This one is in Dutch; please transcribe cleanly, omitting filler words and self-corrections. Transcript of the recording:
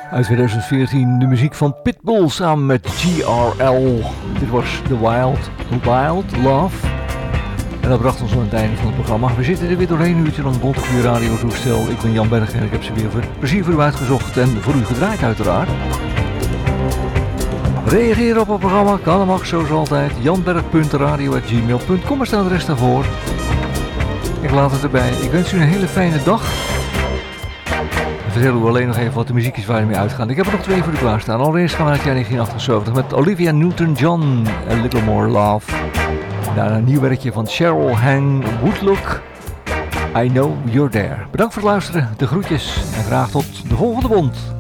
Uit 2014 de muziek van Pitbull samen met GRL. Dit was The Wild Love. En dat bracht ons aan het einde van het programma. We zitten er weer doorheen, een uurtje lang bond op uw radiotoestel. Ik ben Jan Berg en ik heb ze weer plezier voor u uitgezocht en voor u gedraaid uiteraard. Reageer op het programma, kan en mag zoals altijd. janberg.radio@gmail.com is het adres daarvoor. Ik laat het erbij. Ik wens u een hele fijne dag. Vertel u alleen nog even wat de muziek is waar we mee uitgaan. Ik heb er nog 2 voor u klaarstaan. Allereerst gaan we naar het jaar 1978 met Olivia Newton-John, A Little More Love. Daarna een nieuw werkje van Cheryl Hang Woodlook, I Know You're There. Bedankt voor het luisteren, de groetjes en graag tot de volgende bond.